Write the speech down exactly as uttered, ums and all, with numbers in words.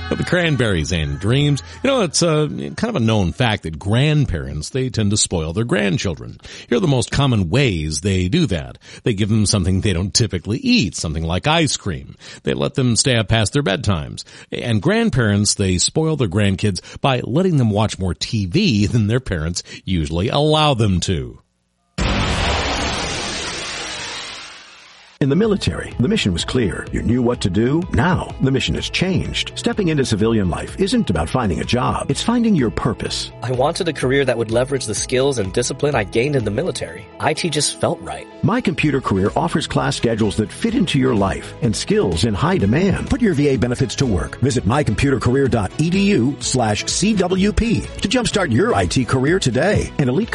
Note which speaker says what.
Speaker 1: The Cranberries and Dreams. You know, it's uh, kind of a known fact that grandparents, they tend to spoil their grandchildren. Here are the most common ways they do that. They give them something they don't typically eat, something like ice cream. They let them stay up past their bedtimes. And grandparents, they spoil their grandkids by letting them watch more T V than their parents usually allow them to.
Speaker 2: In the military, the mission was clear. You knew what to do. Now, the mission has changed. Stepping into civilian life isn't about finding a job. It's finding your purpose.
Speaker 3: I wanted a career that would leverage the skills and discipline I gained in the military. I T just felt right.
Speaker 2: My Computer Career offers class schedules that fit into your life and skills in high demand. Put your V A benefits to work. Visit mycomputercareer.edu slash CWP to jumpstart your I T career today. An elite